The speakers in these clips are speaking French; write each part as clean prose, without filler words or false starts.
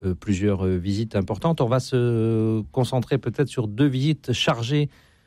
plusieurs visites importantes. On va se concentrer peut-être sur 2 visites chargées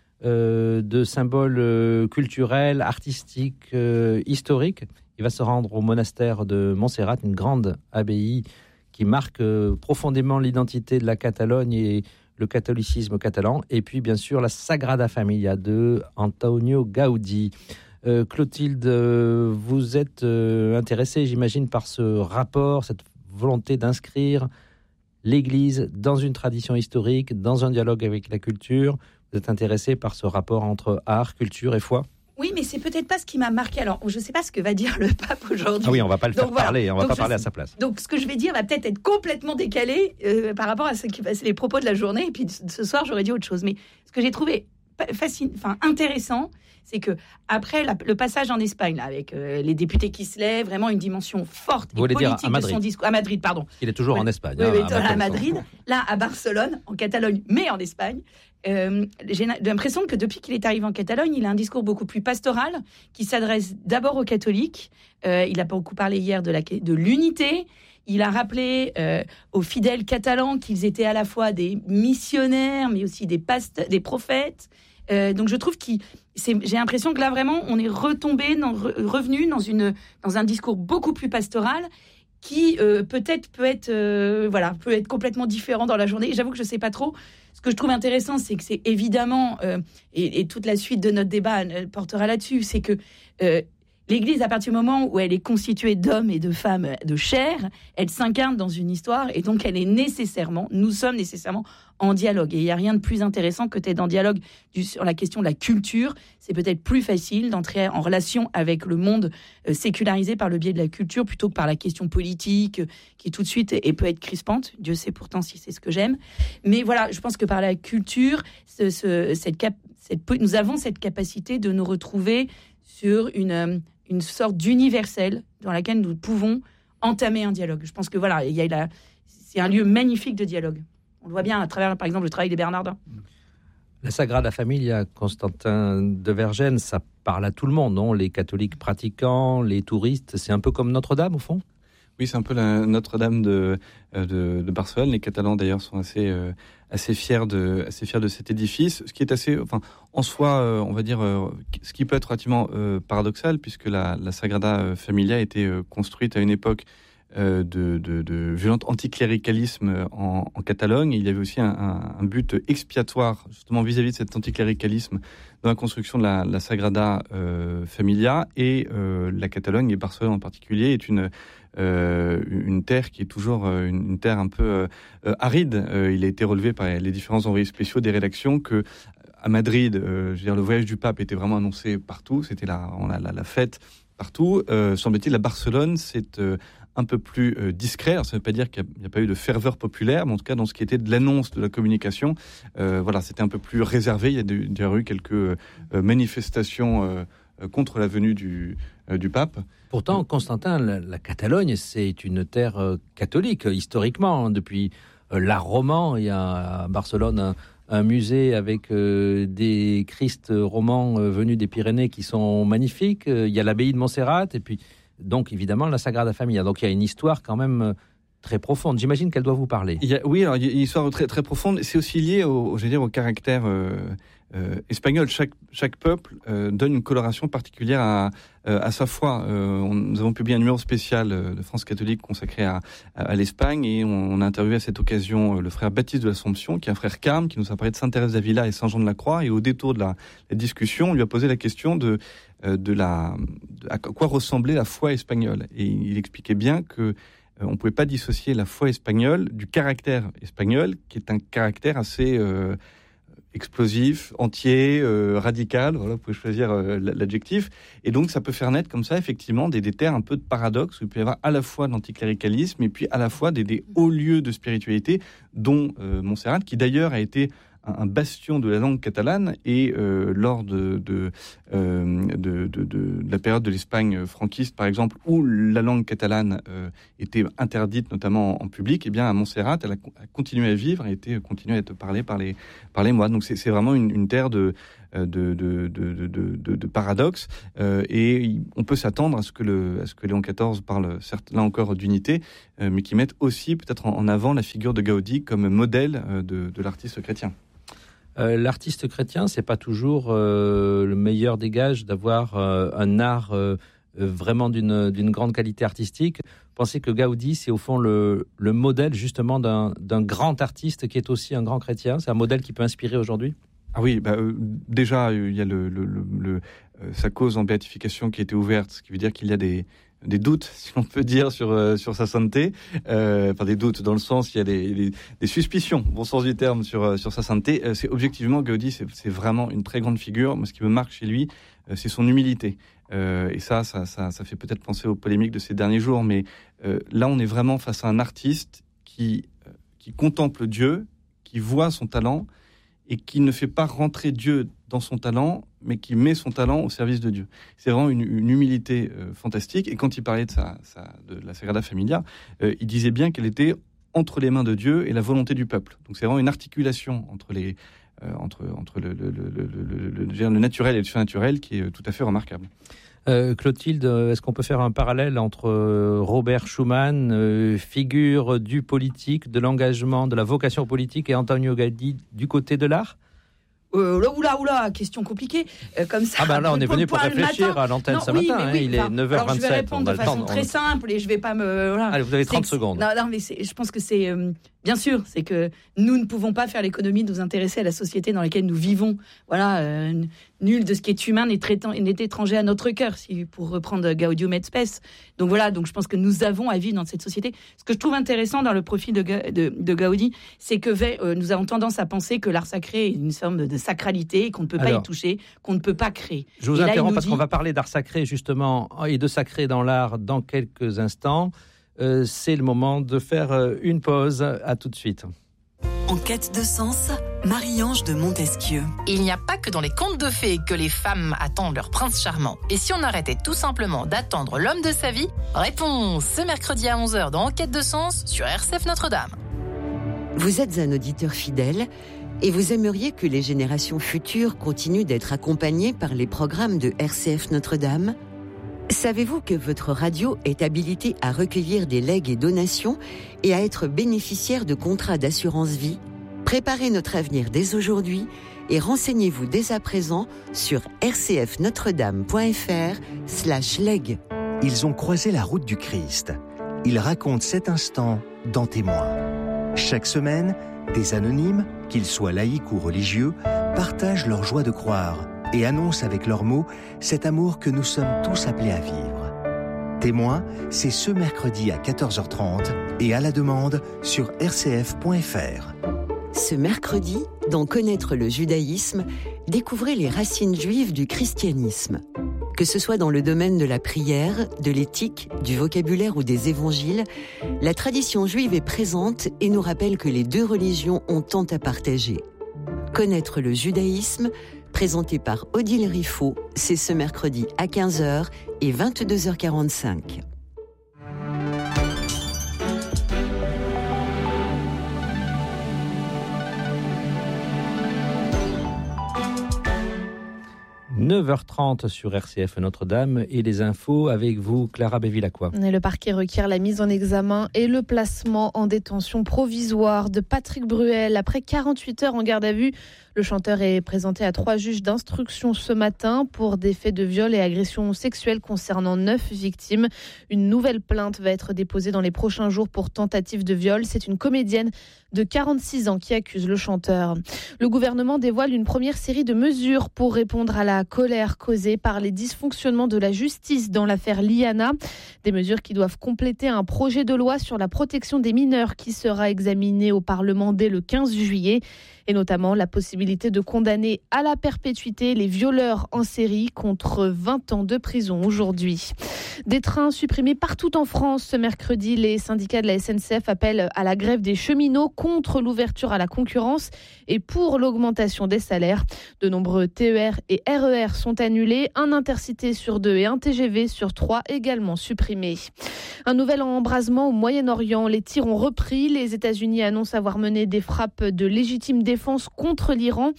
de symboles culturels, artistiques, historiques. Il va se rendre au monastère de Montserrat, une grande abbaye qui marque profondément l'identité de la Catalogne et le catholicisme catalan. Et puis, bien sûr, la Sagrada Familia de Antonio Gaudí. Clotilde, vous êtes intéressée, j'imagine, par ce rapport, cette volonté d'inscrire l'Église dans une tradition historique, dans un dialogue avec la culture. Vous êtes intéressée par ce rapport entre art, culture et foi ? Oui, mais c'est peut-être pas ce qui m'a marqué. Alors, je ne sais pas ce que va dire le pape aujourd'hui. Ah oui, on ne va pas le faire parler, on ne va pas parler à sa place. Donc, ce que je vais dire va peut-être être complètement décalé par rapport à les propos de la journée. Et puis, ce soir, j'aurais dit autre chose. Mais ce que j'ai trouvé intéressant, c'est que après le passage en Espagne, là, avec les députés qui se lèvent, vraiment une dimension forte et politique de son discours. À Madrid, pardon. Il est toujours en Espagne. À Madrid, là, à Barcelone, en Catalogne, mais en Espagne. J'ai l'impression que depuis qu'il est arrivé en Catalogne, il a un discours beaucoup plus pastoral, qui s'adresse d'abord aux catholiques. Il a beaucoup parlé hier de l'unité. Il a rappelé aux fidèles catalans qu'ils étaient à la fois des missionnaires, mais aussi des prophètes. Donc je trouve j'ai l'impression que là vraiment on est revenu dans un discours beaucoup plus pastoral qui peut-être peut être complètement différent dans la journée. Et j'avoue que je sais pas trop. Ce que je trouve intéressant, c'est que c'est évidemment et toute la suite de notre débat portera là-dessus, c'est que l'Église, à partir du moment où elle est constituée d'hommes et de femmes de chair, elle s'incarne dans une histoire et donc nous sommes nécessairement en dialogue. Et il n'y a rien de plus intéressant que d'être en dialogue sur la question de la culture. C'est peut-être plus facile d'entrer en relation avec le monde sécularisé par le biais de la culture plutôt que par la question politique qui tout de suite peut être crispante. Dieu sait pourtant si c'est ce que j'aime. Mais voilà, je pense que par la culture, nous avons cette capacité de nous retrouver sur une sorte d'universel dans laquelle nous pouvons entamer un dialogue. Je pense que voilà, c'est un lieu magnifique de dialogue. On le voit bien à travers, par exemple, le travail des Bernardins. La Sagrada Familia, Constantin de Vergennes, ça parle à tout le monde, non ? Les catholiques pratiquants, les touristes, c'est un peu comme Notre-Dame, au fond ? Oui, c'est un peu la Notre-Dame de Barcelone. Les Catalans, d'ailleurs, sont assez fiers de cet édifice. Ce qui est assez, en soi, on va dire, ce qui peut être relativement paradoxal, puisque la Sagrada Familia a été construite à une époque de violent anticléricalisme en Catalogne. Il y avait aussi un but expiatoire, justement, vis-à-vis de cet anticléricalisme dans la construction de la Sagrada Familia. Et la Catalogne, et Barcelone en particulier, est une terre qui est toujours une terre un peu aride. Il a été relevé par les différents envoyés spéciaux des rédactions que à Madrid, le voyage du pape était vraiment annoncé partout. C'était la fête partout. Semble-t-il, à Barcelone, c'est un peu plus discret. Alors, ça ne veut pas dire qu'il n'y a pas eu de ferveur populaire, mais en tout cas, dans ce qui était de l'annonce de la communication, c'était un peu plus réservé. Il y a eu quelques manifestations contre la venue du pape. Pourtant, Constantin, la Catalogne, c'est une terre catholique, historiquement. Depuis l'art roman, il y a à Barcelone un musée avec des Christ romans venus des Pyrénées qui sont magnifiques. Il y a l'abbaye de Montserrat, et puis, donc, évidemment, la Sagrada Familia. Donc, il y a une histoire quand même très profonde. J'imagine qu'elle doit vous parler. Il y a une histoire très, très profonde. C'est aussi lié au caractère espagnol. Chaque peuple donne une coloration particulière à sa foi. Nous avons publié un numéro spécial de France catholique consacré à l'Espagne, et on a interviewé à cette occasion le frère Baptiste de l'Assomption, qui est un frère carme, qui nous a parlé de Sainte Thérèse d'Avila et Saint Jean de la Croix. Et au détour de la discussion, on lui a posé la question à quoi ressemblait la foi espagnole. Et il expliquait bien que on ne pouvait pas dissocier la foi espagnole du caractère espagnol, qui est un caractère assez explosif, entier, radical. Voilà, vous pouvez choisir l'adjectif. Et donc, ça peut faire naître comme ça, effectivement, des terres un peu de paradoxe, où il peut y avoir à la fois de l'anticléricalisme et puis à la fois des hauts lieux de spiritualité, dont Montserrat, qui d'ailleurs a été un bastion de la langue catalane, et lors de la période de l'Espagne franquiste, par exemple, où la langue catalane était interdite, notamment en public, et bien à Montserrat, elle a continué à vivre et continué à être parlée par les moines. Donc c'est vraiment une terre de paradoxes, et on peut s'attendre à ce que Léon XIV parle, certes, là encore, d'unité, mais qui mette aussi peut-être en avant la figure de Gaudi comme modèle de l'artiste chrétien. L'artiste chrétien, c'est pas toujours le meilleur des gages d'avoir un art vraiment d'une grande qualité artistique. Pensez que Gaudi, c'est au fond le modèle justement d'un grand artiste qui est aussi un grand chrétien. C'est un modèle qui peut inspirer aujourd'hui. Ah oui, déjà il y a sa cause en béatification qui a été ouverte, ce qui veut dire qu'il y a des doutes, si l'on peut dire, sur sa sainteté. Enfin, des doutes dans le sens, il y a des suspicions, bon sens du terme, sur sa sainteté. C'est objectivement, Gaudi, c'est vraiment une très grande figure. Moi, ce qui me marque chez lui, c'est son humilité. Et ça fait peut-être penser aux polémiques de ces derniers jours, mais là, on est vraiment face à un artiste qui contemple Dieu, qui voit son talent, et qui ne fait pas rentrer Dieu dans son talent, mais qui met son talent au service de Dieu. C'est vraiment une humilité fantastique. Et quand il parlait de la Sagrada Familia, il disait bien qu'elle était entre les mains de Dieu et la volonté du peuple. Donc c'est vraiment une articulation entre le naturel et le surnaturel qui est tout à fait remarquable. Clotilde, est-ce qu'on peut faire un parallèle entre Robert Schumann, figure du politique, de l'engagement, de la vocation politique, et Antonio Gaudi du côté de l'art ? Oula, question compliquée. Comme ça. Ah ben là, on est venu pour réfléchir à l'antenne ce matin. Oui, il est 9h27. Alors je vais répondre de façon très simple et je vais pas me. Voilà. Allez, vous avez 30 secondes. Non, mais je pense que c'est bien sûr, c'est que nous ne pouvons pas faire l'économie de nous intéresser à la société dans laquelle nous vivons. Voilà, nul de ce qui est humain n'est étranger à notre cœur, pour reprendre Gaudium et Spes. Donc voilà, donc je pense que nous avons à vivre dans cette société. Ce que je trouve intéressant dans le profil de Gaudi, c'est que nous avons tendance à penser que l'art sacré est une forme de sacralité, qu'on ne peut pas y toucher, qu'on ne peut pas créer. Je vous interromps parce qu'on va parler d'art sacré justement et de sacré dans l'art dans quelques instants. C'est le moment de faire une pause. À tout de suite. En quête de sens, Marie-Ange de Montesquieu. Il n'y a pas que dans les contes de fées que les femmes attendent leur prince charmant. Et si on arrêtait tout simplement d'attendre l'homme de sa vie ? Réponse ce mercredi à 11h dans En quête de sens sur RCF Notre-Dame. Vous êtes un auditeur fidèle et vous aimeriez que les générations futures continuent d'être accompagnées par les programmes de RCF Notre-Dame ? Savez-vous que votre radio est habilitée à recueillir des legs et donations et à être bénéficiaire de contrats d'assurance vie ? Préparez notre avenir dès aujourd'hui et renseignez-vous dès à présent sur rcfnotredame.fr/leg. Ils ont croisé la route du Christ. Ils racontent cet instant dans Témoins. Chaque semaine, des anonymes, qu'ils soient laïcs ou religieux, partagent leur joie de croire et annoncent avec leurs mots cet amour que nous sommes tous appelés à vivre. Témoins, c'est ce mercredi à 14h30 et à la demande sur rcf.fr. Ce mercredi, dans Connaître le judaïsme, découvrez les racines juives du christianisme. Que ce soit dans le domaine de la prière, de l'éthique, du vocabulaire ou des évangiles, la tradition juive est présente et nous rappelle que les deux religions ont tant à partager. Connaître le judaïsme, présenté par Odile Riffaut, c'est ce mercredi à 15h et 22h45. « 9h30 sur RCF Notre-Dame et les infos avec vous, Clara Bévilacqua. Le parquet requiert la mise en examen et le placement en détention provisoire de Patrick Bruel. Après 48 heures en garde à vue, le chanteur est présenté à 3 juges d'instruction ce matin pour des faits de viol et agression sexuelle concernant 9 victimes. Une nouvelle plainte va être déposée dans les prochains jours pour tentative de viol. C'est une comédienne de 46 ans qui accuse le chanteur. Le gouvernement dévoile une première série de mesures pour répondre à la colère causée par les dysfonctionnements de la justice dans l'affaire Liana. Des mesures qui doivent compléter un projet de loi sur la protection des mineurs qui sera examiné au Parlement dès le 15 juillet. Et notamment la possibilité de condamner à la perpétuité les violeurs en série contre 20 ans de prison aujourd'hui. Des trains supprimés partout en France ce mercredi. Les syndicats de la SNCF appellent à la grève des cheminots contre l'ouverture à la concurrence et pour l'augmentation des salaires. De nombreux TER et RER sont annulés. Un Intercité sur 2 et un TGV sur 3 également supprimés. Un nouvel embrasement au Moyen-Orient. Les tirs ont repris. Les États-Unis annoncent avoir mené des frappes de légitime défense contre l'Iran.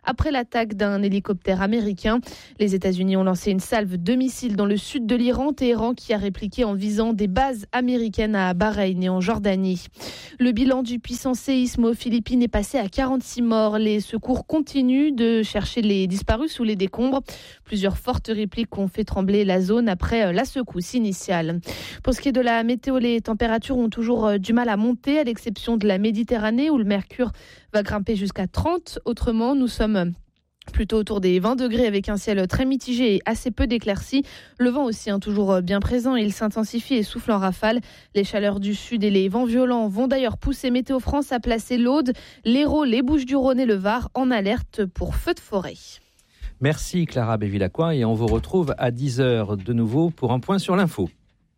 après l'attaque d'un hélicoptère américain. Les États-Unis ont lancé une salve de missiles dans le sud de l'Iran, Téhéran qui a répliqué en visant des bases américaines à Bahreïn et en Jordanie. Le bilan du puissant séisme aux Philippines est passé à 46 morts. Les secours continuent de chercher les disparus sous les décombres. Plusieurs fortes répliques ont fait trembler la zone après la secousse initiale. Pour ce qui est de la météo, les températures ont toujours du mal à monter, à l'exception de la Méditerranée où le mercure va grimper jusqu'à 30. Autrement, nous sommes plutôt autour des 20 degrés avec un ciel très mitigé et assez peu d'éclaircies. Le vent aussi, toujours bien présent, il s'intensifie et souffle en rafale. Les chaleurs du sud et les vents violents vont d'ailleurs pousser Météo France à placer l'Aude, l'Hérault, les Bouches-du-Rhône et le Var en alerte pour feux de forêt. Merci Clara Bévilacqua et on vous retrouve à 10h de nouveau pour un point sur l'info.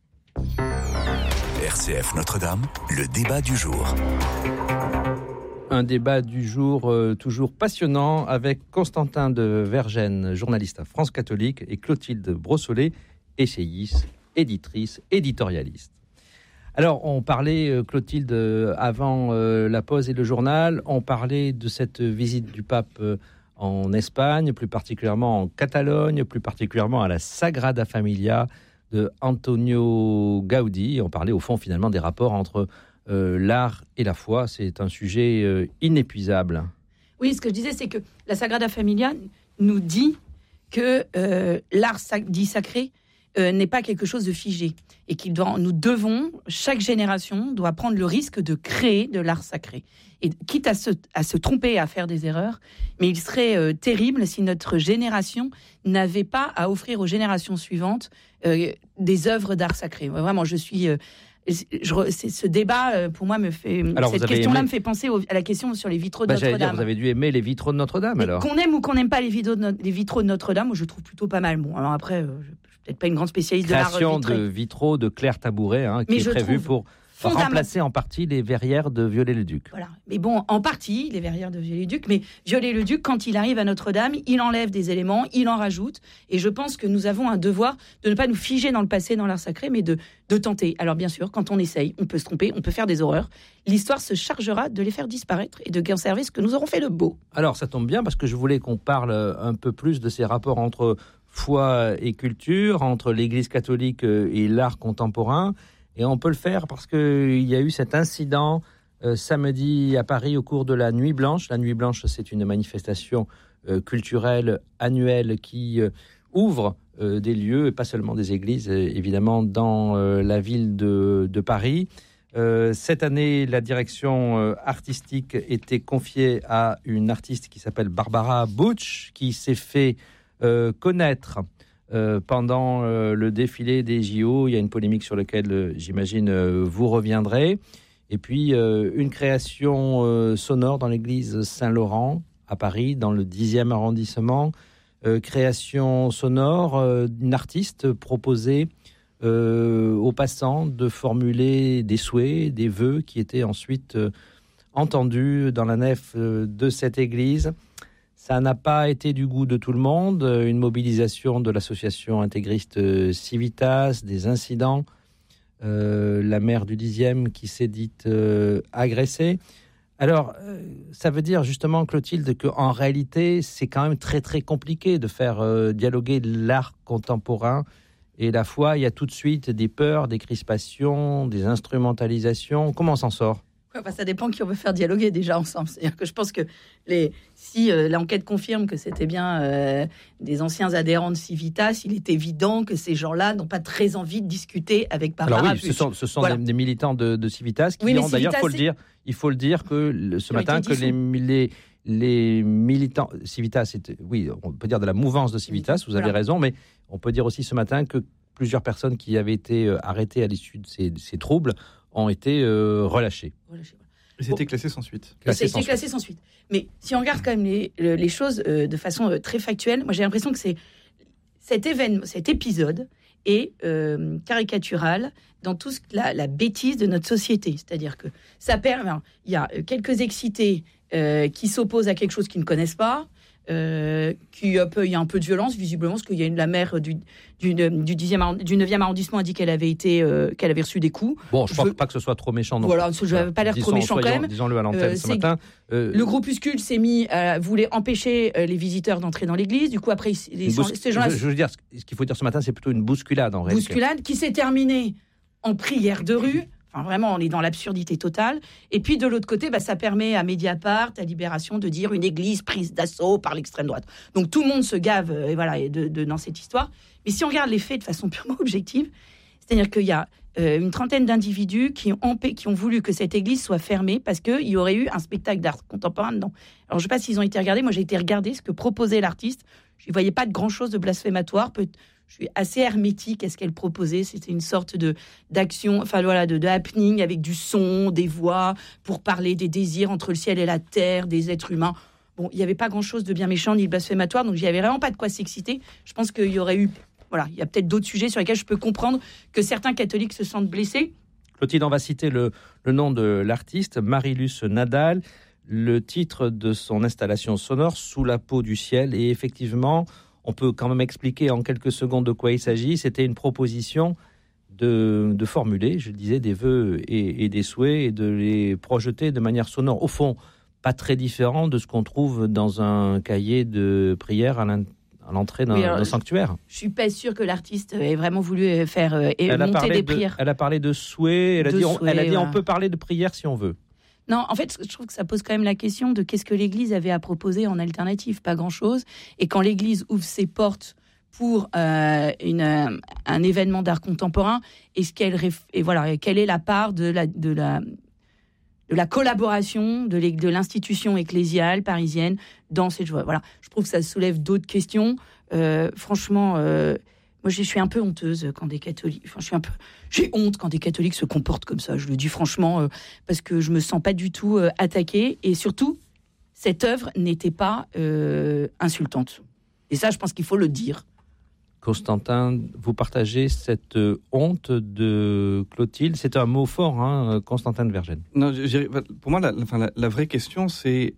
RCF Notre-Dame, le débat du jour. Un débat du jour toujours passionnant avec Constantin de Vergennes, journaliste à France Catholique, et Clotilde Brossolet, essayiste, éditrice, éditorialiste. Alors, on parlait, Clotilde, avant la pause et le journal, on parlait de cette visite du pape en Espagne, plus particulièrement en Catalogne, plus particulièrement à la Sagrada Familia de Antonio Gaudí. On parlait au fond finalement des rapports entre l'art et la foi. C'est un sujet inépuisable. Oui, ce que je disais, c'est que la Sagrada Familia nous dit que l'art dit sacré n'est pas quelque chose de figé et chaque génération doit prendre le risque de créer de l'art sacré. Et quitte à se tromper, à faire des erreurs, mais il serait terrible si notre génération n'avait pas à offrir aux générations suivantes des œuvres d'art sacré. Vraiment, ce débat, pour moi, cette question-là me fait penser à la question sur les vitraux de Notre-Dame. Vous avez dû aimer les vitraux de Notre-Dame, alors. Qu'on aime ou qu'on n'aime pas les vitraux de Notre-Dame, moi, je trouve plutôt pas mal. Bon, alors après, je ne suis peut-être pas une grande spécialiste de l'art vitré. Création de vitraux de Claire Tabouret, qui est prévue pour remplacer en partie les verrières de Viollet-le-Duc. Voilà. Mais bon, en partie, les verrières de Viollet-le-Duc. Mais Viollet-le-Duc, quand il arrive à Notre-Dame, il enlève des éléments, il en rajoute. Et je pense que nous avons un devoir de ne pas nous figer dans le passé, dans l'art sacré, mais de tenter. Alors bien sûr, quand on essaye, on peut se tromper, on peut faire des horreurs. L'histoire se chargera de les faire disparaître et de conserver ce que nous aurons fait de beau. Alors ça tombe bien parce que je voulais qu'on parle un peu plus de ces rapports entre foi et culture, entre l'Église catholique et l'art contemporain. Et on peut le faire parce qu'il y a eu cet incident samedi à Paris au cours de la Nuit Blanche. La Nuit Blanche, c'est une manifestation culturelle annuelle qui ouvre des lieux, et pas seulement des églises, évidemment, dans la ville de Paris. Cette année, la direction artistique était confiée à une artiste qui s'appelle Barbara Butch, qui s'est fait connaître pendant le défilé des JO. Il y a une polémique sur laquelle, j'imagine, vous reviendrez. Et puis, une création sonore dans l'église Saint-Laurent, à Paris, dans le 10e arrondissement. Création sonore d'une artiste proposée aux passants de formuler des souhaits, des vœux qui étaient ensuite entendus dans la nef de cette église. Ça n'a pas été du goût de tout le monde. Une mobilisation de l'association intégriste Civitas, des incidents. La maire du 10e qui s'est dite agressée. Alors, ça veut dire justement, Clotilde, qu'en réalité, c'est quand même très très compliqué de faire dialoguer l'art contemporain et la foi. Il y a tout de suite des peurs, des crispations, des instrumentalisations. Comment on s'en sort ? Ça dépend qui on veut faire dialoguer déjà ensemble. C'est-à-dire que je pense que si l'enquête confirme que c'était bien des anciens adhérents de Civitas, il est évident que ces gens-là n'ont pas très envie de discuter avec Barbara Butch. Ce sont voilà. des militants de Civitas qui ont d'ailleurs, il faut le dire que ce matin, que les militants Civitas, on peut dire de la mouvance de Civitas, vous avez raison, mais on peut dire aussi ce matin que plusieurs personnes qui avaient été arrêtées à l'issue de ces troubles ont été relâchés. C'était classé sans suite. Classé sans suite. Mais si on regarde quand même les choses de façon très factuelle, moi j'ai l'impression que cet épisode est caricatural dans tout la bêtise de notre société. C'est-à-dire que il y a quelques excités qui s'opposent à quelque chose qu'ils ne connaissent pas. il y a un peu de violence, visiblement, parce qu'il y a la maire du 9e arrondissement a dit qu'elle avait reçu des coups. Bon, je ne pense pas que ce soit trop méchant. Voilà, je n'avais pas l'air trop méchant quand même. Disons-le à l'antenne ce matin. Le groupuscule voulait empêcher les visiteurs d'entrer dans l'église. Du coup, après, ces gens-là... Je veux dire, ce qu'il faut dire ce matin, c'est plutôt une bousculade en réalité. Bousculade qui s'est terminée en prière de rue. Enfin, vraiment, on est dans l'absurdité totale. Et puis, de l'autre côté, ça permet à Mediapart, à Libération, de dire une église prise d'assaut par l'extrême droite. Donc, tout le monde se gave dans cette histoire. Mais si on regarde les faits de façon purement objective, c'est-à-dire qu'il y a une trentaine d'individus qui ont voulu que cette église soit fermée parce qu'il y aurait eu un spectacle d'art contemporain dedans. Alors, je ne sais pas s'ils ont été regardés. Moi, j'ai été regarder ce que proposait l'artiste. Je ne voyais pas de grand-chose de blasphématoire. Je suis assez hermétique à ce qu'elle proposait. C'était une sorte d'action, de happening avec du son, des voix, pour parler des désirs entre le ciel et la terre, des êtres humains. Bon, il n'y avait pas grand-chose de bien méchant ni de blasphématoire, donc il n'y avait vraiment pas de quoi s'exciter. Je pense qu'il y aurait eu... Voilà, il y a peut-être d'autres sujets sur lesquels je peux comprendre que certains catholiques se sentent blessés. Clotilde, on va citer le nom de l'artiste, Marilus Nadal, le titre de son installation sonore, Sous la peau du ciel, et effectivement... On peut quand même expliquer en quelques secondes de quoi il s'agit. C'était une proposition de formuler, je disais, des vœux et des souhaits et de les projeter de manière sonore. Au fond, pas très différent de ce qu'on trouve dans un cahier de prière à l'entrée d'un sanctuaire. Je ne suis pas sûre que l'artiste ait vraiment voulu faire monter des prières. Elle a parlé de souhaits. Elle a dit on peut parler de prière si on veut. Non, en fait, je trouve que ça pose quand même la question de qu'est-ce que l'Église avait à proposer en alternative. Pas grand-chose. Et quand l'Église ouvre ses portes pour un événement d'art contemporain, quelle est la part de la collaboration de l'institution ecclésiale parisienne dans cette joie. Voilà, je trouve que ça soulève d'autres questions. Franchement, moi, je suis un peu honteuse quand des catholiques... J'ai honte quand des catholiques se comportent comme ça, je le dis franchement, parce que je me sens pas du tout attaquée. Et surtout, cette œuvre n'était pas insultante. Et ça, je pense qu'il faut le dire. Constantin, vous partagez cette honte de Clotilde. C'est un mot fort, hein, Constantin de Vergennes. Non, pour moi, la vraie question, c'est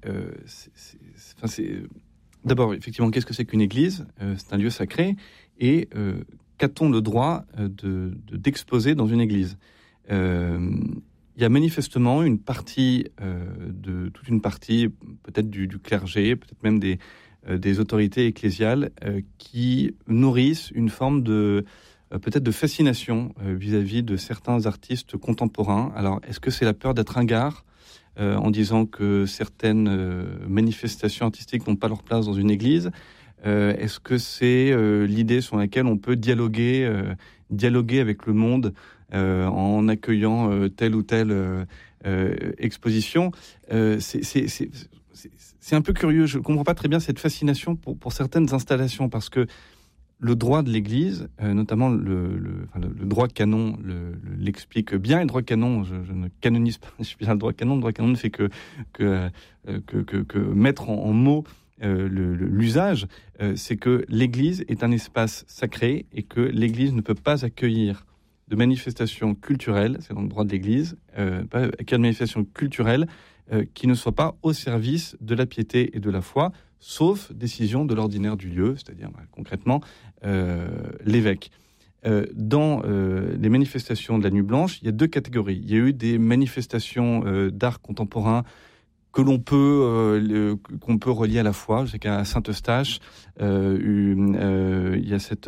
d'abord, effectivement, qu'est-ce que c'est qu'une église ? C'est un lieu sacré. Et qu'a-t-on le droit d'exposer dans une église ? Il y a manifestement une partie, toute une partie, peut-être du clergé, peut-être même des autorités ecclésiales, qui nourrissent une forme peut-être de fascination vis-à-vis de certains artistes contemporains. Alors, est-ce que c'est la peur d'être ringard en disant que certaines manifestations artistiques n'ont pas leur place dans une église ? Est-ce que c'est l'idée sur laquelle on peut dialoguer avec le monde en accueillant telle ou telle exposition ? C'est un peu curieux. Je ne comprends pas très bien cette fascination pour certaines installations, parce que le droit de l'Église, notamment le droit canon, l'explique bien. Et le droit canon, je ne canonise pas. Je suis bien le droit canon. Le droit canon ne fait que mettre en mots l'usage, c'est que l'Église est un espace sacré et que l'Église ne peut pas accueillir de manifestations culturelles, c'est dans le droit de l'Église, pas accueillir de manifestations culturelles qui ne soient pas au service de la piété et de la foi, sauf décision de l'ordinaire du lieu, c'est-à-dire concrètement l'évêque. Dans les manifestations de la Nuit Blanche, il y a deux catégories. Il y a eu des manifestations d'art contemporain qu'on peut relier à la foi. Je sais qu'à Saint-Eustache, il y a cette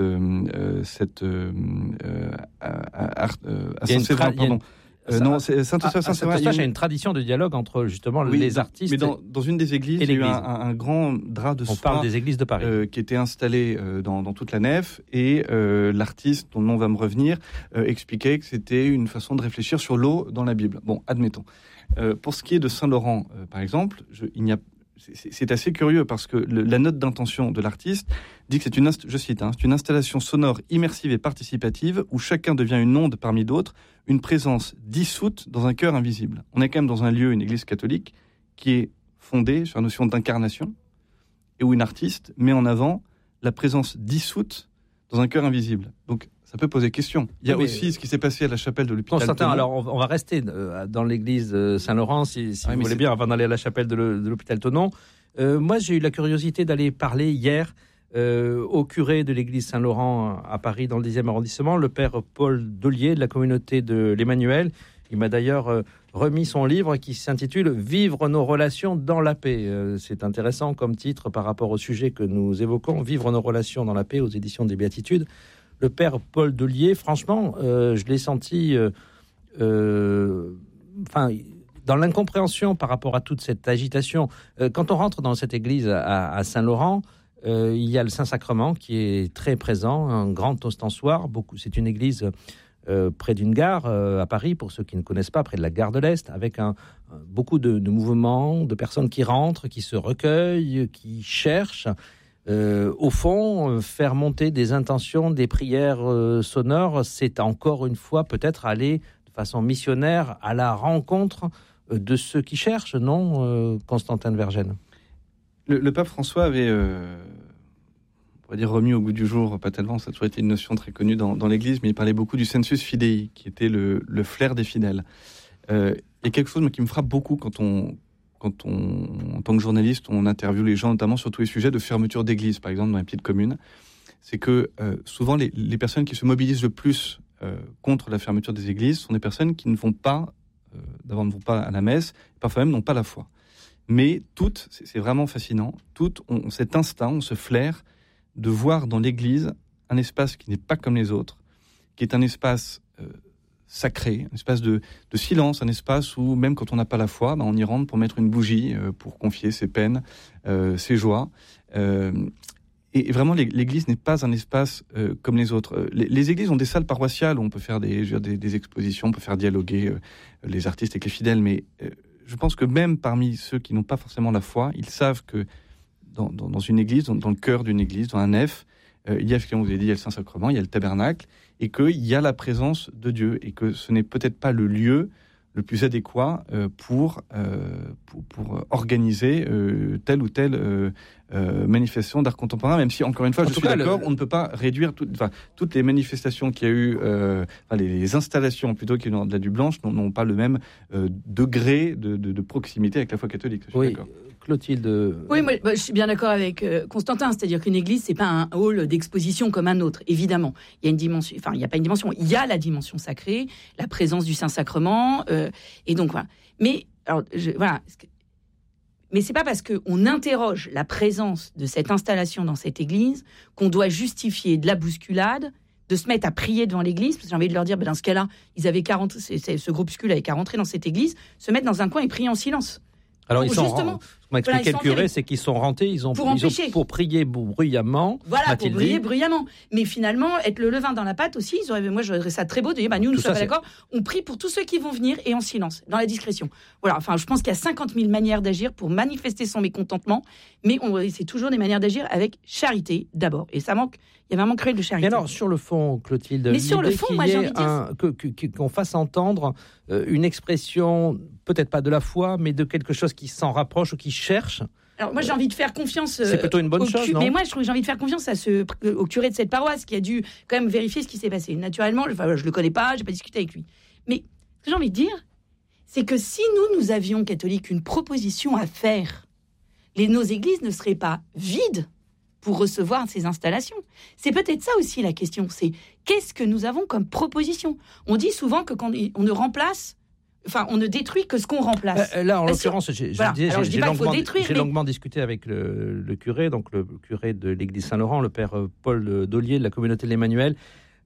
à Saint-Séverin, pardon. Non, c'est Saint-Eustache a une tradition de dialogue entre justement les artistes. Mais dans une des églises, il y a eu un grand drap de soie. On parle des églises de Paris, qui était installé dans toute la nef, et l'artiste, dont le nom va me revenir, expliquait que c'était une façon de réfléchir sur l'eau dans la Bible. Bon, admettons. Pour ce qui est de Saint-Laurent, par exemple, c'est assez curieux parce que la note d'intention de l'artiste dit que c'est une installation sonore immersive et participative où chacun devient une onde parmi d'autres, une présence dissoute dans un cœur invisible. On est quand même dans un lieu, une église catholique, qui est fondée sur la notion d'incarnation et où une artiste met en avant la présence dissoute dans un cœur invisible. Donc, ça peut poser question. Il y a aussi ce qui s'est passé à la chapelle de l'hôpital Constantin, alors on va rester dans l'église Saint-Laurent, si vous voulez bien, avant d'aller à la chapelle de l'hôpital Thonon. Moi, j'ai eu la curiosité d'aller parler hier au curé de l'église Saint-Laurent à Paris, dans le 10e arrondissement, le père Paul Dollier de la communauté de l'Emmanuel. Il m'a d'ailleurs remis son livre qui s'intitule « Vivre nos relations dans la paix ». C'est intéressant comme titre par rapport au sujet que nous évoquons, « Vivre nos relations dans la paix » aux éditions des Béatitudes. Le père Paul Dollier, franchement, je l'ai senti dans l'incompréhension par rapport à toute cette agitation. Quand on rentre dans cette église à Saint-Laurent, il y a le Saint-Sacrement qui est très présent, un grand ostensoir. C'est une église près d'une gare à Paris, pour ceux qui ne connaissent pas, près de la gare de l'Est, avec beaucoup de mouvements, de personnes qui rentrent, qui se recueillent, qui cherchent. Au fond, faire monter des intentions, des prières sonores, c'est encore une fois peut-être aller de façon missionnaire à la rencontre de ceux qui cherchent, non, Constantin de Vergennes? Le pape François avait, on va dire, remis au goût du jour, pas tellement, ça a toujours été une notion très connue dans l'Église, mais il parlait beaucoup du sensus fidei, qui était le flair des fidèles. Et quelque chose qui me frappe beaucoup quand on, en tant que journaliste, on interviewe les gens, notamment sur tous les sujets de fermeture d'église, par exemple, dans les petites communes, c'est que souvent, les personnes qui se mobilisent le plus contre la fermeture des églises sont des personnes qui ne vont pas à la messe, parfois même n'ont pas la foi. Mais toutes, c'est vraiment fascinant, toutes ont cet instinct, ont ce flair de voir dans l'église un espace qui n'est pas comme les autres, qui est un espace sacré, un espace de silence, un espace où même quand on n'a pas la foi, on y rentre pour mettre une bougie, pour confier ses peines, ses joies. Et vraiment, l'église n'est pas un espace comme les autres. Les églises ont des salles paroissiales où on peut faire des expositions, on peut faire dialoguer les artistes avec les fidèles, mais je pense que même parmi ceux qui n'ont pas forcément la foi, ils savent que dans une église, dans le cœur d'une église, dans un nef, il y a, comme vous avez dit, il y a le Saint-Sacrement, il y a le tabernacle, et qu'il y a la présence de Dieu, et que ce n'est peut-être pas le lieu le plus adéquat pour organiser telle ou telle manifestation d'art contemporain, même si, encore une fois, je suis d'accord, on ne peut pas réduire toutes les manifestations qu'il y a eu, les installations plutôt qu'il y a eu de la Nuit Blanche n'ont pas le même degré de proximité avec la foi catholique. Je suis d'accord. Clotilde. Oui, moi, je suis bien d'accord avec Constantin, c'est-à-dire qu'une église, c'est pas un hall d'exposition comme un autre, évidemment. Il y a une dimension, il n'y a pas une dimension, il y a la dimension sacrée, la présence du Saint-Sacrement, et donc voilà. Mais mais c'est pas parce qu'on interroge la présence de cette installation dans cette église qu'on doit justifier de la bousculade, de se mettre à prier devant l'église, parce que j'ai envie de leur dire, dans ce cas-là, ce groupuscule avait qu'à rentrer dans cette église, se mettre dans un coin et prier en silence. Alors, ce qu'on m'a expliqué le curé, c'est qu'ils sont rentrés, pour prier bruyamment. Voilà, pour prier bruyamment. Mais finalement, être le levain dans la pâte aussi, moi, je trouverais ça très beau de dire, nous sommes pas d'accord, on prie pour tous ceux qui vont venir et en silence, dans la discrétion. Voilà, enfin, je pense qu'il y a 50 000 manières d'agir pour manifester son mécontentement, mais c'est toujours des manières d'agir avec charité d'abord. Et ça manque, il y avait un manque cruel de charité. Et alors, sur le fond, Clotilde, mais sur le fond, moi, j'ai envie de dire qu'on fasse entendre une expression, peut-être pas de la foi, mais de quelque chose qui s'en rapproche ou qui cherche. Alors moi j'ai envie de faire confiance. C'est plutôt une bonne chose, non ? Mais moi j'ai envie de faire confiance au curé de cette paroisse qui a dû quand même vérifier ce qui s'est passé. Naturellement, je le connais pas, j'ai pas discuté avec lui. Mais ce que j'ai envie de dire, c'est que si nous avions catholiques une proposition à faire, nos églises ne seraient pas vides pour recevoir ces installations. C'est peut-être ça aussi la question. C'est qu'est-ce que nous avons comme proposition ? On dit souvent que quand on ne remplace. Enfin, on ne détruit que ce qu'on remplace. Là, en l'occurrence, j'ai longuement discuté avec le curé, donc le curé de l'église Saint-Laurent, le père Paul Dollier de la communauté de l'Emmanuel.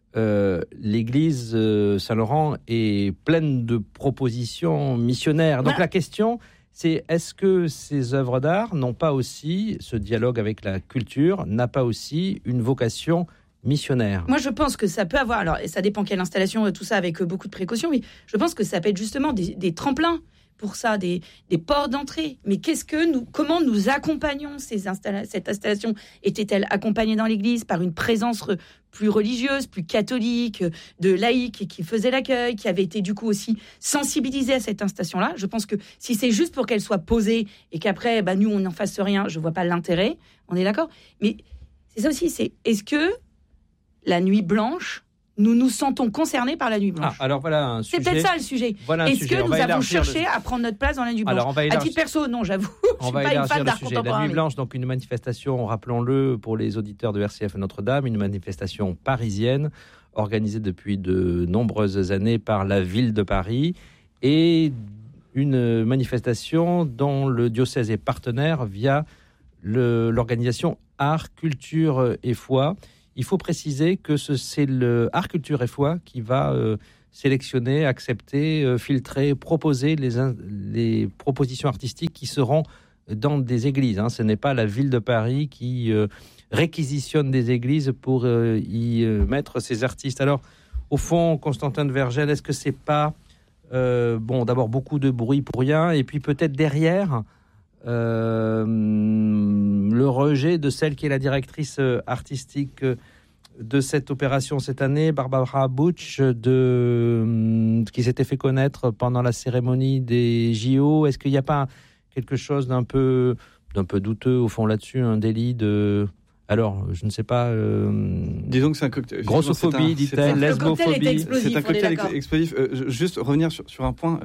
L'église Saint-Laurent est pleine de propositions missionnaires. Donc la question, c'est est-ce que ces œuvres d'art n'ont pas aussi, ce dialogue avec la culture, n'a pas aussi une vocation missionnaire? Moi, je pense que ça peut avoir, alors ça dépend quelle installation, tout ça avec beaucoup de précautions, mais je pense que ça peut être justement des tremplins pour ça, des ports d'entrée. Mais comment nous accompagnons cette installation? Était-elle accompagnée dans l'Église par une présence plus religieuse, plus catholique, de laïcs qui faisait l'accueil, qui avait été du coup aussi sensibilisée à cette installation-là? Je pense que si c'est juste pour qu'elle soit posée et qu'après, nous, on n'en fasse rien, je vois pas l'intérêt. On est d'accord? Mais c'est ça aussi, est-ce que la Nuit Blanche nous nous sentons concernés par la Nuit Blanche. Alors voilà un sujet. C'est peut-être ça le sujet. Voilà Est-ce que nous avons cherché à prendre notre place dans la Nuit Blanche? Alors, à titre perso, non, j'avoue. Je suis pas une fan d'art contemporain. La Nuit Blanche, donc une manifestation, rappelons-le, pour les auditeurs de RCF Notre-Dame, une manifestation parisienne organisée depuis de nombreuses années par la ville de Paris et une manifestation dont le diocèse est partenaire via l'organisation Art, Culture et Foi. Il faut préciser que c'est le Art, Culture et Foi qui va sélectionner, accepter, filtrer, proposer les propositions artistiques qui seront dans des églises. Ce n'est pas la ville de Paris qui réquisitionne des églises pour y mettre ses artistes. Alors, au fond, Constantin de Vergel, est-ce que c'est pas d'abord beaucoup de bruit pour rien, et puis peut-être derrière le rejet de celle qui est la directrice artistique de cette opération cette année, Barbara Butch, qui s'était fait connaître pendant la cérémonie des JO. Est-ce qu'il n'y a pas quelque chose d'un peu douteux au fond là-dessus, un délit de... Alors, je ne sais pas... Disons que c'est un cocktail... Grossophobie, dit-elle, lesbophobie... C'est un cocktail explosif. Juste revenir sur un point...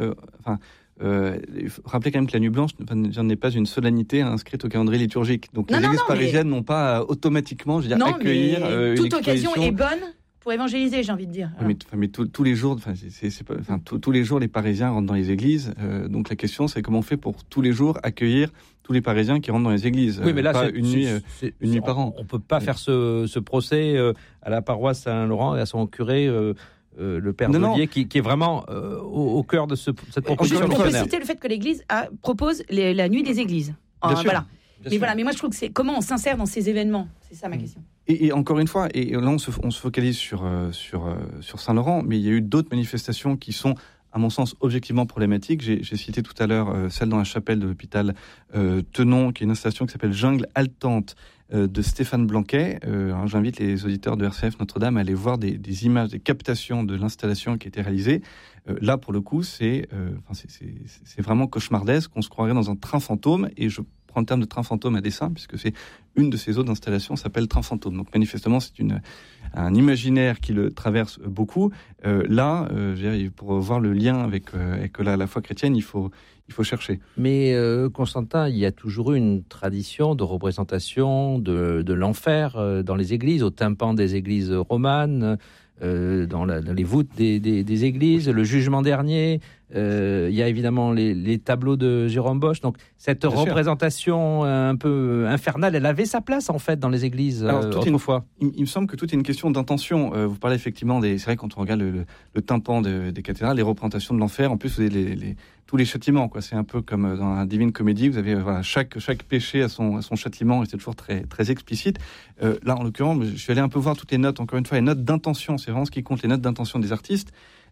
il faut rappeler quand même que la Nuit Blanche n'est pas une solennité inscrite au calendrier liturgique. Donc les églises parisiennes n'ont pas automatiquement, accueillir une toute occasion est bonne pour évangéliser, j'ai envie de dire. Mais tous les jours, tous les jours, les Parisiens rentrent dans les églises. Donc la question, c'est comment on fait pour tous les jours accueillir tous les Parisiens qui rentrent dans les églises. Oui, mais là, pas une nuit par an. On peut pas faire ce procès à la paroisse Saint-Laurent et à son curé. Le père Dollier, qui est vraiment au cœur de cette proposition. On peut citer le fait que l'Église propose la nuit des églises. Voilà. Mais moi je trouve que c'est comment on s'insère dans ces événements. C'est ça ma question. Et encore une fois, et là on se focalise sur Saint-Laurent, mais il y a eu d'autres manifestations qui sont, à mon sens, objectivement problématiques. J'ai cité tout à l'heure celle dans la chapelle de l'hôpital Tenon, qui est une installation qui s'appelle Jungle Haletante, de Stéphane Blanquet. J'invite les auditeurs de RCF Notre-Dame à aller voir des images, des captations de l'installation qui a été réalisée. Là, pour le coup, c'est vraiment cauchemardesque. On se croirait dans un train fantôme, et je prends le terme de train fantôme à dessein, puisque c'est une de ces autres installations s'appelle train fantôme. Donc manifestement, c'est un imaginaire qui le traverse beaucoup. Là, pour voir le lien avec la foi chrétienne, il faut chercher. Mais Constantin, il y a toujours eu une tradition de représentation de l'enfer dans les églises, au tympan des églises romanes, dans les voûtes des églises, le jugement dernier. Il y a évidemment les tableaux de Jérôme Bosch. Donc cette représentation un peu infernale, elle avait sa place en fait dans les églises autrefois. Il me semble que tout est une question d'intention. Vous parlez effectivement c'est vrai, quand on regarde le tympan des cathédrales, les représentations de l'enfer. En plus, vous avez tous les châtiments, quoi. C'est un peu comme dans la Divine Comédie. Vous avez chaque péché a son châtiment, et c'est toujours très très explicite. Là, en l'occurrence, je suis allé un peu voir toutes les notes. Encore une fois, les notes d'intention. C'est vraiment ce qui compte, les notes d'intention des artistes.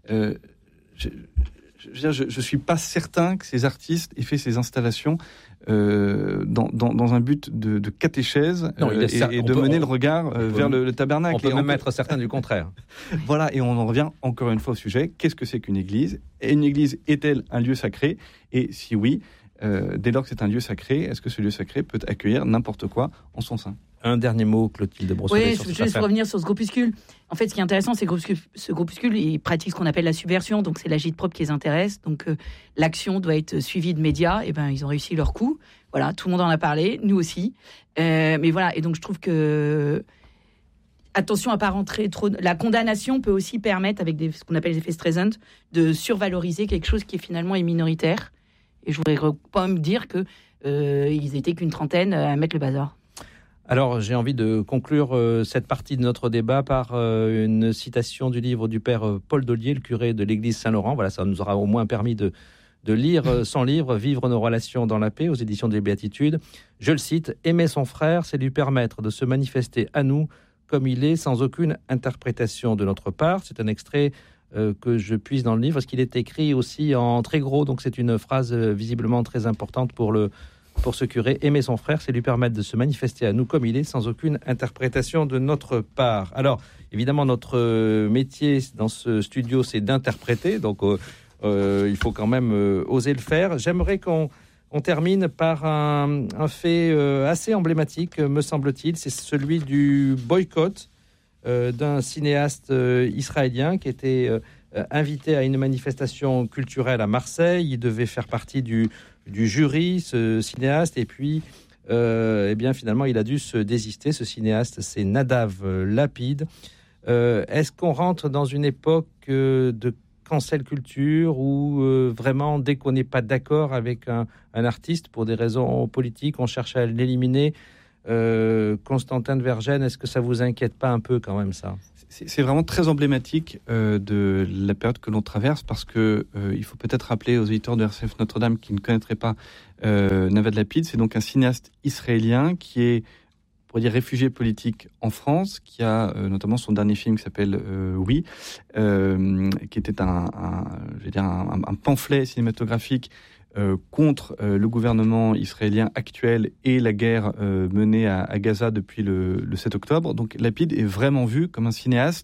Je suis pas certain que ces artistes aient fait ces installations dans un but de catéchèse et de mener le regard vers le tabernacle. On peut même être certain du contraire. Voilà, et on en revient encore une fois au sujet. Qu'est-ce que c'est qu'une église ? Et une église est-elle un lieu sacré ? Et si oui, dès lors que c'est un lieu sacré, est-ce que ce lieu sacré peut accueillir n'importe quoi en son sein ? Un dernier mot, Clotilde Brossolet. Oui, je vais revenir sur ce groupuscule. En fait, ce qui est intéressant, c'est que ce groupuscule, il pratique ce qu'on appelle la subversion. Donc, c'est l'agite-propre qui les intéresse. Donc, l'action doit être suivie de médias. Et ils ont réussi leur coup. Voilà, tout le monde en a parlé, nous aussi. Mais voilà, et donc je trouve que attention à pas rentrer trop. La condamnation peut aussi permettre, avec ce qu'on appelle les effets Streisand, de survaloriser quelque chose qui finalement est minoritaire. Et je voudrais pas me dire que ils étaient qu'une trentaine à mettre le bazar. Alors, j'ai envie de conclure cette partie de notre débat par une citation du livre du père Paul Dollier, le curé de l'église Saint-Laurent. Voilà, ça nous aura au moins permis de lire son livre « Vivre nos relations dans la paix » aux éditions des Béatitudes. Je le cite, « Aimer son frère, c'est lui permettre de se manifester à nous comme il est, sans aucune interprétation de notre part. » C'est un extrait que je puise dans le livre, parce qu'il est écrit aussi en très gros, donc c'est une phrase visiblement très importante pour ce curé. Aimer son frère, c'est lui permettre de se manifester à nous comme il est, sans aucune interprétation de notre part. Alors, évidemment, notre métier dans ce studio, c'est d'interpréter, donc il faut quand même oser le faire. J'aimerais qu'on termine par un fait assez emblématique, me semble-t-il, c'est celui du boycott d'un cinéaste israélien qui était invité à une manifestation culturelle à Marseille. Il devait faire partie du jury, ce cinéaste, et puis finalement il a dû se désister. Ce cinéaste, c'est Nadav Lapid. Est-ce qu'on rentre dans une époque de cancel culture où vraiment dès qu'on n'est pas d'accord avec un artiste pour des raisons politiques, on cherche à l'éliminer? Constantin de Vergennes, est-ce que ça vous inquiète pas un peu quand même, ça? C'est vraiment très emblématique de la période que l'on traverse, parce que il faut peut-être rappeler aux auditeurs de RCF Notre-Dame qui ne connaîtraient pas Nadav Lapid. C'est donc un cinéaste israélien qui est, on pourrait dire, réfugié politique en France, qui a notamment son dernier film qui s'appelle Oui, qui était un pamphlet cinématographique contre le gouvernement israélien actuel et la guerre menée à Gaza depuis le 7 octobre. Donc Lapid est vraiment vu comme un cinéaste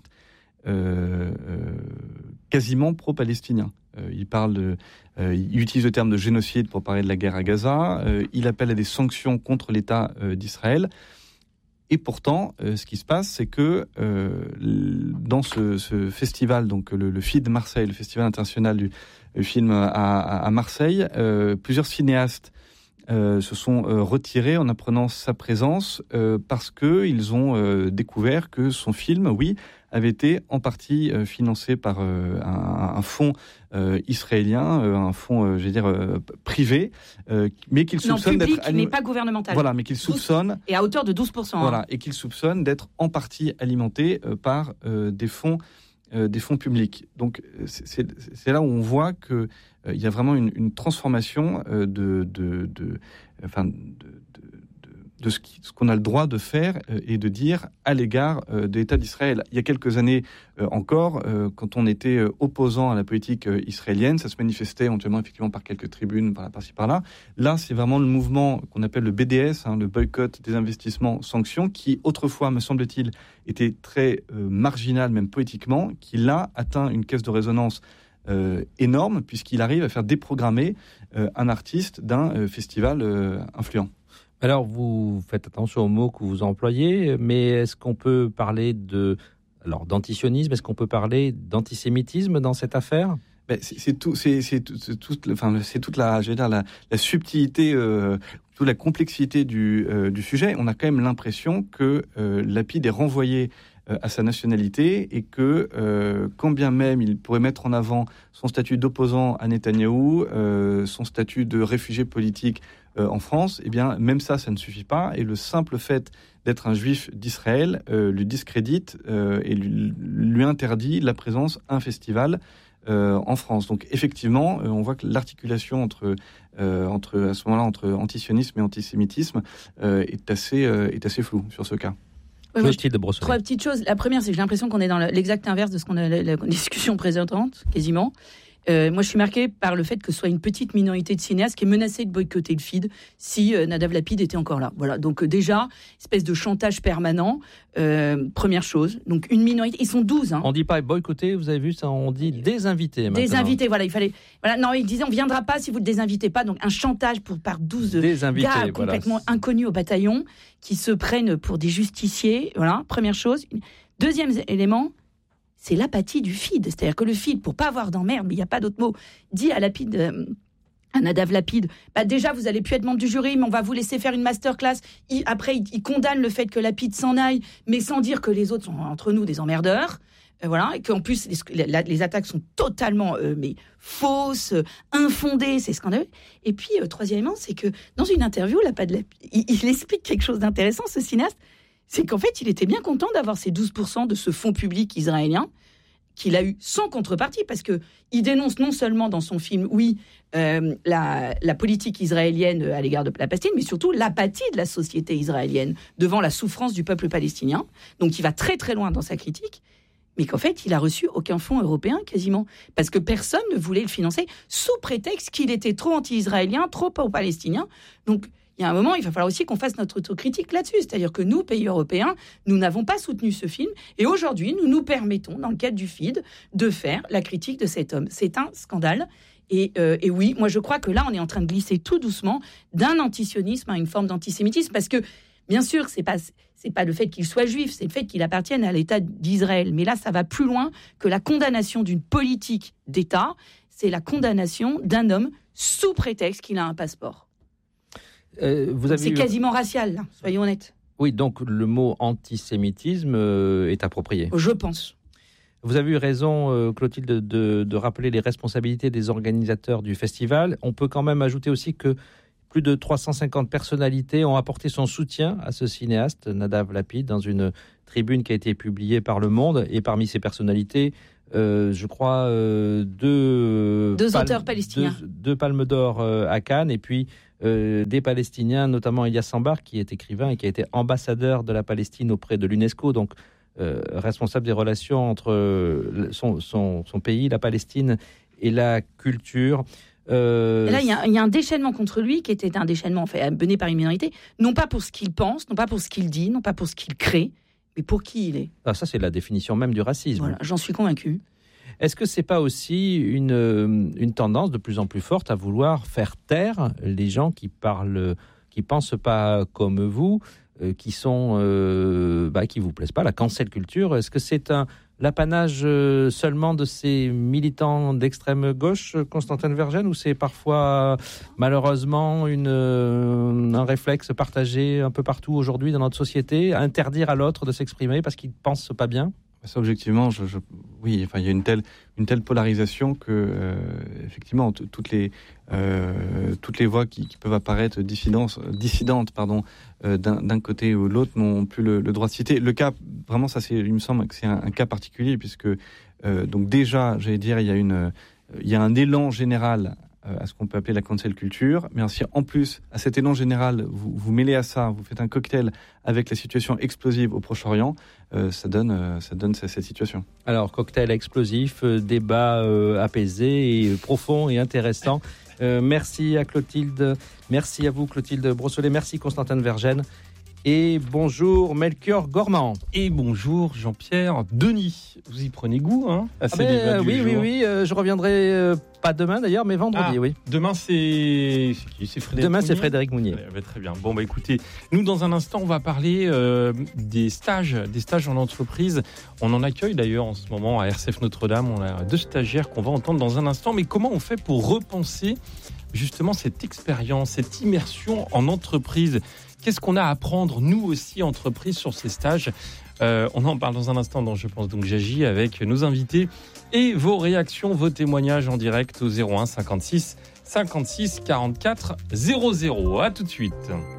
quasiment pro-palestinien. Il utilise le terme de génocide pour parler de la guerre à Gaza. Il appelle à des sanctions contre l'État d'Israël. Et pourtant, ce qui se passe, c'est que dans ce festival, donc le FID de Marseille, le Festival international du film à Marseille, plusieurs cinéastes se sont retirés en apprenant sa présence parce qu'ils ont découvert que son film, oui, avait été en partie financé par un fonds israélien, un fonds, privé, mais qu'il soupçonne public, d'être... mais pas gouvernemental. Voilà, mais qu'il soupçonne... Et à hauteur de 12%. Voilà, et qu'il soupçonne d'être en partie alimenté par des fonds publics. Donc c'est là où on voit que il y a vraiment une transformation de ce qu'on a le droit de faire et de dire à l'égard de l'État d'Israël. Il y a quelques années encore, quand on était opposant à la politique israélienne, ça se manifestait éventuellement effectivement par quelques tribunes, par-ci par-là. Là, c'est vraiment le mouvement qu'on appelle le BDS, le boycott des investissements sanctions, qui autrefois, me semble-t-il, était très marginal, même politiquement, qui là atteint une caisse de résonance énorme, puisqu'il arrive à faire déprogrammer un artiste d'un festival influent. Alors, vous faites attention aux mots que vous employez, mais est-ce qu'on peut parler d'antisionisme? Est-ce qu'on peut parler d'antisémitisme dans cette affaire? C'est toute la subtilité, toute la complexité du sujet. On a quand même l'impression que Lapid est renvoyé à sa nationalité et que quand bien même il pourrait mettre en avant son statut d'opposant à Netanyahou, son statut de réfugié politique en France, eh bien même ça ne suffit pas, et le simple fait d'être un juif d'Israël lui discrédite et lui interdit la présence à un festival en France. Donc effectivement, on voit que l'articulation entre à ce moment-là entre antisionisme et antisémitisme est assez floue sur ce cas. Oui, trois petites choses. La première, c'est que j'ai l'impression qu'on est dans l'exact inverse de ce qu'on a la discussion précédente, quasiment. Moi, je suis marquée par le fait que ce soit une petite minorité de cinéastes qui est menacée de boycotter le FID si Nadav Lapid était encore là. Voilà. Donc déjà, espèce de chantage permanent. Première chose. Donc une minorité. Ils sont 12. Hein. On dit pas boycotter, vous avez vu ça, on dit désinviter. Désinviter, voilà. Il fallait. Voilà. Non, ils disaient on viendra pas si vous ne le désinvitez pas. Donc un chantage par 12 gars complètement inconnus au bataillon qui se prennent pour des justiciers. Voilà. Première chose. Deuxième élément. C'est l'apathie du FID. C'est-à-dire que le FID, pour pas avoir d'emmerde, mais il n'y a pas d'autre mot, dit à Nadav Lapid, déjà, vous allez plus être membre du jury, mais on va vous laisser faire une masterclass. Après, il condamne le fait que Lapid s'en aille, mais sans dire que les autres sont entre nous des emmerdeurs. Voilà, et qu'en plus, les attaques sont totalement fausses, infondées, c'est scandaleux. Et puis, troisièmement, c'est que dans une interview, il explique quelque chose d'intéressant, ce cinéaste. C'est qu'en fait, il était bien content d'avoir ces 12% de ce fonds public israélien qu'il a eu sans contrepartie, parce qu'il dénonce non seulement dans son film, la politique israélienne à l'égard de la Palestine, mais surtout l'apathie de la société israélienne devant la souffrance du peuple palestinien. Donc il va très très loin dans sa critique, mais qu'en fait, il a reçu aucun fonds européen quasiment, parce que personne ne voulait le financer, sous prétexte qu'il était trop anti-israélien, trop pro-palestinien. Donc il y a un moment, il va falloir aussi qu'on fasse notre autocritique là-dessus. C'est-à-dire que nous, pays européens, nous n'avons pas soutenu ce film. Et aujourd'hui, nous nous permettons, dans le cadre du FID, de faire la critique de cet homme. C'est un scandale. Et oui, moi je crois que là, on est en train de glisser tout doucement d'un antisionisme à une forme d'antisémitisme. Parce que Bien sûr, c'est pas le fait qu'il soit juif, c'est le fait qu'il appartienne à l'État d'Israël. Mais là, ça va plus loin que la condamnation d'une politique d'État. C'est la condamnation d'un homme sous prétexte qu'il a un passeport. C'est quasiment racial, là, soyons honnêtes. Oui, donc le mot antisémitisme est approprié. Je pense. Vous avez eu raison, Clotilde, de rappeler les responsabilités des organisateurs du festival. On peut quand même ajouter aussi que plus de 350 personnalités ont apporté son soutien à ce cinéaste, Nadav Lapid, dans une tribune qui a été publiée par Le Monde. Et parmi ces personnalités, je crois, deux auteurs palestiniens. Deux palmes d'or à Cannes, et puis des Palestiniens, notamment Elias Sambar, qui est écrivain et qui a été ambassadeur de la Palestine auprès de l'UNESCO, donc responsable des relations entre son pays, la Palestine, et la culture. Et là, il y a un déchaînement contre lui qui était un déchaînement mené par une minorité, non pas pour ce qu'il pense, non pas pour ce qu'il dit, non pas pour ce qu'il crée, mais pour qui il est. Ah, ça, c'est la définition même du racisme. Voilà, j'en suis convaincu. Est-ce que c'est pas aussi une tendance de plus en plus forte à vouloir faire taire les gens qui pensent pas comme vous, qui vous plaisent pas, la cancel culture? Est-ce que c'est l'apanage seulement de ces militants d'extrême gauche, Constantin Vergenne, ou c'est parfois malheureusement un réflexe partagé un peu partout aujourd'hui dans notre société, interdire à l'autre de s'exprimer parce qu'il pense pas bien? Ça, objectivement, oui, enfin, il y a une telle polarisation que, effectivement, toutes les voix qui peuvent apparaître dissidentes, d'un côté ou de l'autre n'ont plus le droit de citer. Le cas, vraiment, il me semble que c'est un cas particulier, puisque, donc déjà, j'allais dire, il y a un élan général à ce qu'on peut appeler la cancel culture, mais ainsi, en plus, à cet élan général, vous mêlez à ça, vous faites un cocktail avec la situation explosive au Proche-Orient, ça donne cette situation. Alors, cocktail explosif, débat apaisé et profond et intéressant. Merci à Clotilde, merci à vous Clotilde Brossolet, merci Constantin Vergenne. Et bonjour Melchior Gormand. Et bonjour Jean-Pierre Denis. Vous y prenez goût, hein, à ces débats du jour. Oui. Je reviendrai pas demain d'ailleurs, mais vendredi, oui. Demain, c'est Frédéric. Demain, c'est Frédéric Mounier. Très bien. Bon, écoutez, nous, dans un instant, on va parler des stages en entreprise. On en accueille d'ailleurs en ce moment à RCF Notre-Dame. On a 2 stagiaires qu'on va entendre dans un instant. Mais comment on fait pour repenser justement cette expérience, cette immersion en entreprise ? Qu'est-ce qu'on a à apprendre, nous aussi, entreprises, sur ces stages ? On en parle dans un instant, dans Je pense donc j'agis, avec nos invités et vos réactions, vos témoignages en direct au 01 56 56 44 00. À tout de suite.